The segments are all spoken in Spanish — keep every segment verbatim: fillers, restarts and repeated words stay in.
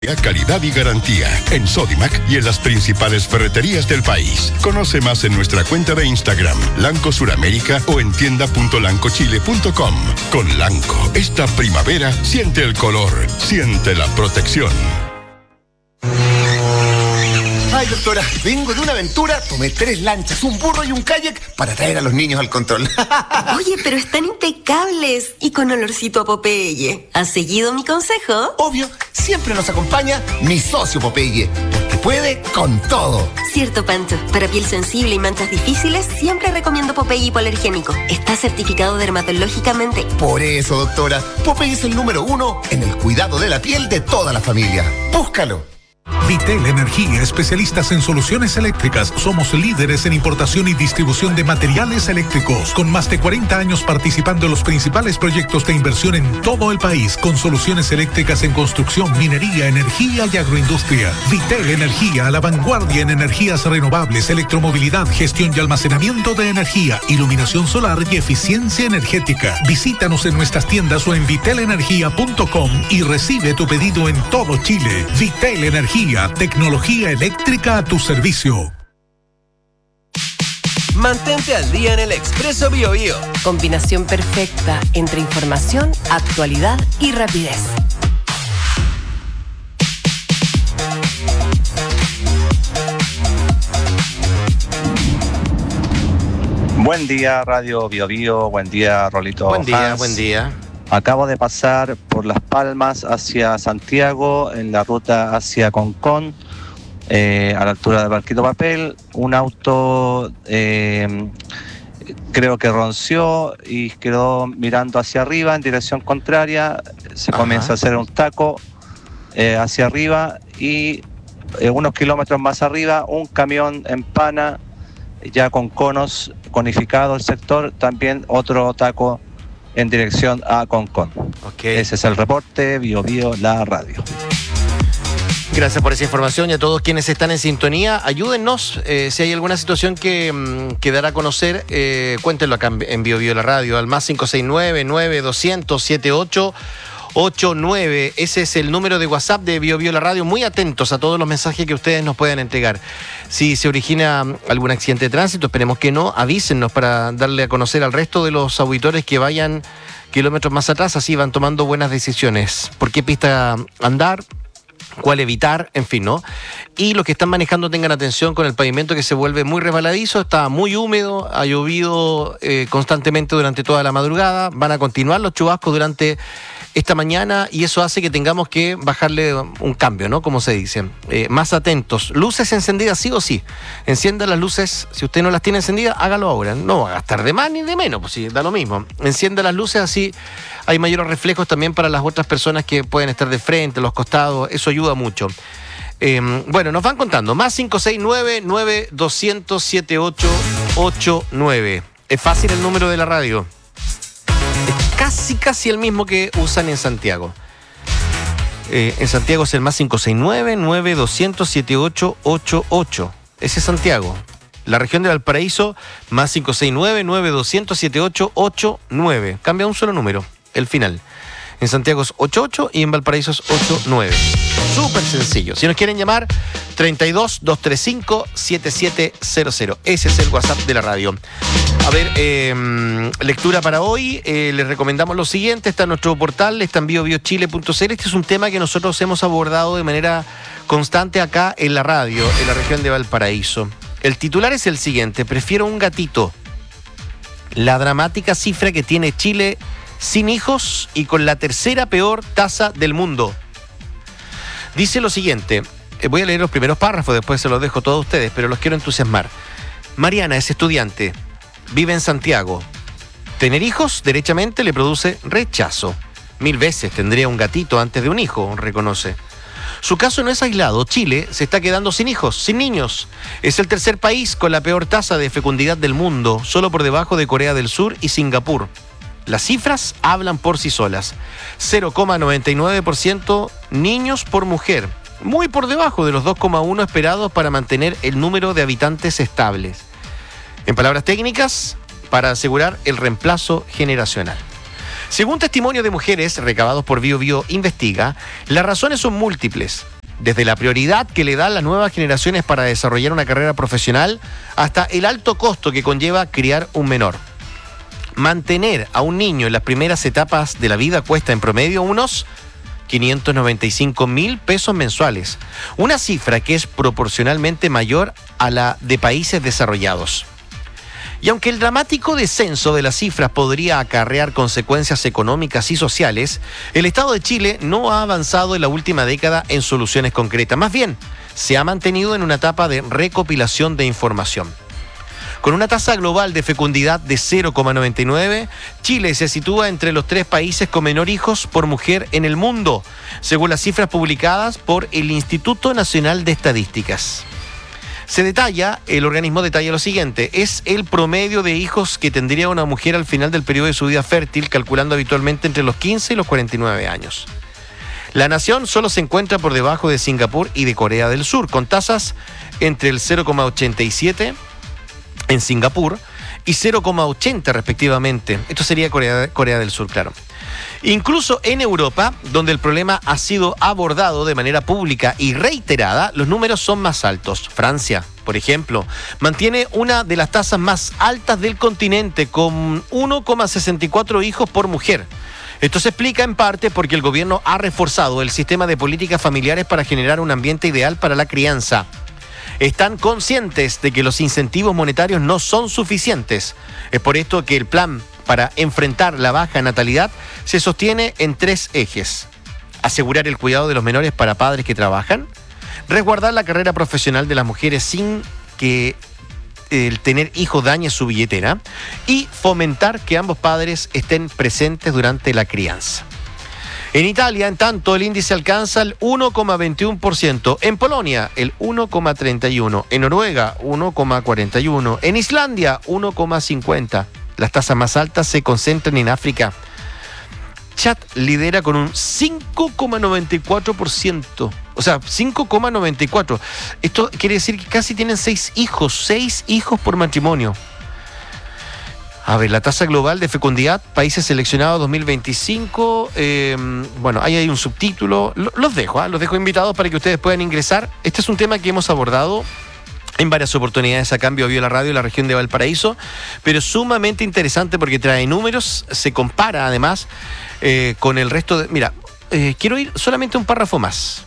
Calidad y garantía en Sodimac y en las principales ferreterías del país. Conoce más en nuestra cuenta de Instagram, Lanco Suramérica, o en tienda punto lancochile punto com. Con Lanco, esta primavera, siente el color, siente la protección. Ay, doctora, vengo de una aventura, tomé tres lanchas, un burro y un kayak para traer a los niños al control. Oye, pero están impecables y con olorcito a Popeye. ¿Has seguido mi consejo? Obvio, siempre nos acompaña mi socio Popeye, porque puede con todo. Cierto, Pancho. Para piel sensible y manchas difíciles, siempre recomiendo Popeye hipoalergénico. Está certificado dermatológicamente. Por eso, doctora, Popeye es el número uno en el cuidado de la piel de toda la familia. Búscalo. Vitel Energía, especialistas en soluciones eléctricas. Somos líderes en importación y distribución de materiales eléctricos, con más de cuarenta años participando en los principales proyectos de inversión en todo el país, con soluciones eléctricas en construcción, minería, energía y agroindustria. Vitel Energía, a la vanguardia en energías renovables, electromovilidad, gestión y almacenamiento de energía, iluminación solar y eficiencia energética. Visítanos en nuestras tiendas o en vitel energía punto com y recibe tu pedido en todo Chile. Vitel Energía, tecnología eléctrica a tu servicio. Mantente al día en el Expreso BioBio. Combinación perfecta entre información, actualidad y rapidez. Buen día, Radio BioBio. Buen día, Rolito. Buen día, Hans. buen día. Acabo de pasar por Las Palmas hacia Santiago, en la ruta hacia Concón, eh, a la altura del Barquito Papel. Un auto eh, creo que ronció y quedó mirando hacia arriba en dirección contraria. Se Ajá. comienza a hacer un taco eh, hacia arriba y eh, unos kilómetros más arriba un camión empana ya con conos conificado el sector, también otro taco en dirección a Concón. Okay. Ese es el reporte, Bio Bio, la radio. Gracias por esa información y a todos quienes están en sintonía. Ayúdennos, eh, si hay alguna situación que, mm, que dar a conocer, eh, cuéntenlo acá en, en Bio Bio, la radio, al más cinco seis nueve, nueve dos cero cero, siete ocho ocho nueve. Ese es el número de WhatsApp de Bio Bio, la radio. Muy atentos a todos los mensajes que ustedes nos puedan entregar. Si se origina algún accidente de tránsito, esperemos que no, avísennos para darle a conocer al resto de los auditores que vayan kilómetros más atrás, así van tomando buenas decisiones. ¿Por qué pista andar? ¿Cuál evitar? En fin, ¿no? Y los que están manejando tengan atención con el pavimento que se vuelve muy resbaladizo, está muy húmedo, ha llovido eh, constantemente durante toda la madrugada, van a continuar los chubascos durante esta mañana y eso hace que tengamos que bajarle un cambio, ¿no? Como se dice. Eh, más atentos. Luces encendidas sí o sí. Encienda las luces. Si usted no las tiene encendidas, hágalo ahora. No va a gastar de más ni de menos, pues sí, da lo mismo. Encienda las luces, así hay mayores reflejos también para las otras personas que pueden estar de frente, los costados. Eso ayuda mucho. Eh, bueno, nos van contando. Más cinco seis nueve, nueve dos cero cero, siete ocho ocho nueve. Es fácil el número de la radio. Es casi, casi el mismo que usan en Santiago. Eh, en Santiago es el más cinco seis nueve, nueve dos cero cero, siete ocho ocho ocho. Ese es Santiago. La región de Valparaíso, más cinco seis nueve, nueve dos cero cero, siete ocho ocho nueve. Cambia un solo número, el final. En Santiago es ochenta y ocho y en Valparaíso es ochenta y nueve. Súper sencillo. Si nos quieren llamar, treinta y dos, doscientos treinta y cinco, setenta y siete cero cero. Ese es el WhatsApp de la radio. A ver, eh, lectura para hoy. Eh, les recomendamos lo siguiente. Está en nuestro portal, está en bio bio chile punto c l. Este es un tema que nosotros hemos abordado de manera constante acá en la radio, en la región de Valparaíso. El titular es el siguiente: prefiero un gatito. La dramática cifra que tiene Chile sin hijos y con la tercera peor tasa del mundo. Dice lo siguiente, eh, voy a leer los primeros párrafos, después se los dejo todos a ustedes, pero los quiero entusiasmar. Mariana es estudiante, vive en Santiago. Tener hijos, derechamente, le produce rechazo. Mil veces tendría un gatito antes de un hijo, reconoce. Su caso no es aislado. Chile se está quedando sin hijos, sin niños. Es el tercer país con la peor tasa de fecundidad del mundo, solo por debajo de Corea del Sur y Singapur. Las cifras hablan por sí solas. cero coma noventa y nueve por ciento niños por mujer, muy por debajo de los dos coma uno esperados para mantener el número de habitantes estables. En palabras técnicas, para asegurar el reemplazo generacional. Según testimonio de mujeres recabados por Bio Bio Investiga, las razones son múltiples. Desde la prioridad que le dan las nuevas generaciones para desarrollar una carrera profesional hasta el alto costo que conlleva criar un menor. Mantener a un niño en las primeras etapas de la vida cuesta en promedio unos quinientos noventa y cinco mil pesos mensuales, una cifra que es proporcionalmente mayor a la de países desarrollados. Y aunque el dramático descenso de las cifras podría acarrear consecuencias económicas y sociales, el Estado de Chile no ha avanzado en la última década en soluciones concretas. Más bien, se ha mantenido en una etapa de recopilación de información. Con una tasa global de fecundidad de cero coma noventa y nueve, Chile se sitúa entre los tres países con menor hijos por mujer en el mundo, según las cifras publicadas por el Instituto Nacional de Estadísticas. Se detalla, el organismo detalla lo siguiente: es el promedio de hijos que tendría una mujer al final del periodo de su vida fértil, calculando habitualmente entre los quince y los cuarenta y nueve años. La nación solo se encuentra por debajo de Singapur y de Corea del Sur, con tasas entre el cero coma ochenta y siete en Singapur y cero coma ochenta respectivamente. Esto sería Corea, Corea del Sur, claro. Incluso en Europa, donde el problema ha sido abordado de manera pública y reiterada, los números son más altos. Francia, por ejemplo, mantiene una de las tasas más altas del continente, con uno coma sesenta y cuatro hijos por mujer. Esto se explica en parte porque el gobierno ha reforzado el sistema de políticas familiares para generar un ambiente ideal para la crianza. Están conscientes de que los incentivos monetarios no son suficientes. Es por esto que el plan para enfrentar la baja natalidad se sostiene en tres ejes: asegurar el cuidado de los menores para padres que trabajan, resguardar la carrera profesional de las mujeres sin que el tener hijos dañe su billetera, y fomentar que ambos padres estén presentes durante la crianza. En Italia, en tanto, el índice alcanza el uno coma veintiuno por ciento, en Polonia el uno coma treinta y uno por ciento, en Noruega uno coma cuarenta y uno por ciento, en Islandia uno coma cincuenta por ciento. Las tasas más altas se concentran en África. Chad lidera con un cinco coma noventa y cuatro por ciento. O sea, cinco coma noventa y cuatro por ciento. Esto quiere decir que casi tienen seis hijos, seis hijos por matrimonio. A ver, la tasa global de fecundidad, países seleccionados dos mil veinticinco. Eh, bueno, ahí hay un subtítulo. Los dejo, ¿eh? los dejo invitados para que ustedes puedan ingresar. Este es un tema que hemos abordado en varias oportunidades acá en Bio Bio la Radio, en la región de Valparaíso, pero es sumamente interesante porque trae números, se compara además eh, con el resto de... Mira, eh, quiero ir solamente un párrafo más.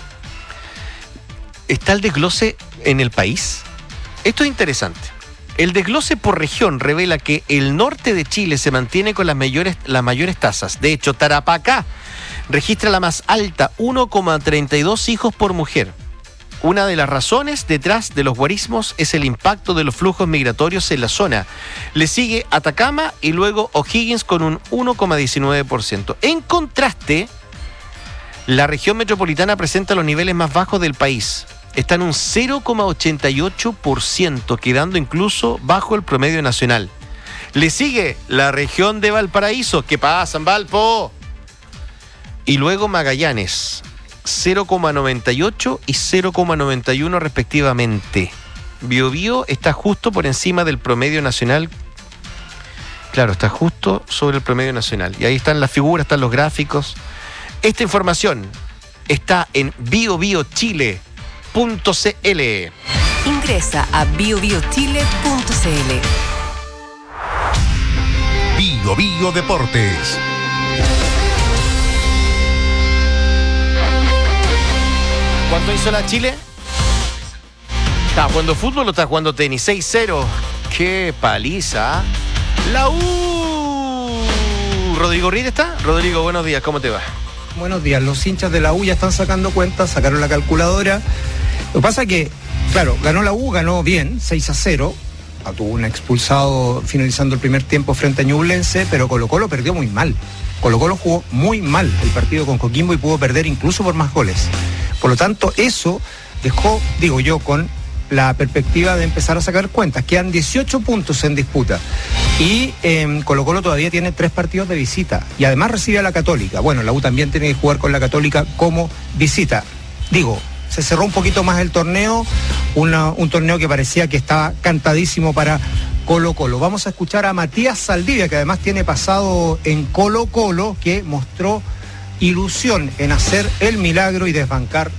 Está el desglose en el país. Esto es interesante. El desglose por región revela que el norte de Chile se mantiene con las mayores, las mayores tasas. De hecho, Tarapacá registra la más alta, uno coma treinta y dos hijos por mujer. Una de las razones detrás de los guarismos es el impacto de los flujos migratorios en la zona. Le sigue Atacama y luego O'Higgins con un uno coma diecinueve por ciento. En contraste, la región metropolitana presenta los niveles más bajos del país. Está en un cero coma ochenta y ocho por ciento, quedando incluso bajo el promedio nacional. Le sigue la región de Valparaíso. ¿Qué pasa en Valpo? Y luego Magallanes, cero coma noventa y ocho y cero coma noventa y uno respectivamente. Bio Bio está justo por encima del promedio nacional. Claro, está justo sobre el promedio nacional. Y ahí están las figuras, están los gráficos. Esta información está en bio bio chile punto c l. Ingresa a bio bio chile punto c l. Bio Bio Deportes. ¿Cuánto hizo la Chile? ¿Está jugando fútbol o está jugando tenis? seis cero. ¡Qué paliza! ¡La U! ¿Rodrigo Ried está? Rodrigo, buenos días, ¿cómo te va? Buenos días, los hinchas de la U ya están sacando cuentas, sacaron la calculadora. Lo que pasa es que, claro, ganó la U, ganó bien, seis a cero. Tuvo un expulsado finalizando el primer tiempo frente a Ñublense, pero Colo-Colo perdió muy mal. Colo-Colo jugó muy mal el partido con Coquimbo y pudo perder incluso por más goles. Por lo tanto, eso dejó, digo yo, con la perspectiva de empezar a sacar cuentas. Quedan dieciocho puntos en disputa y eh, Colo-Colo todavía tiene tres partidos de visita y además recibe a la Católica. Bueno, la U también tiene que jugar con la Católica como visita. Digo, se cerró un poquito más el torneo, una, un torneo que parecía que estaba cantadísimo para Colo Colo. Vamos a escuchar a Matías Saldivia, que además tiene pasado en Colo Colo, que mostró ilusión en hacer el milagro y desbancar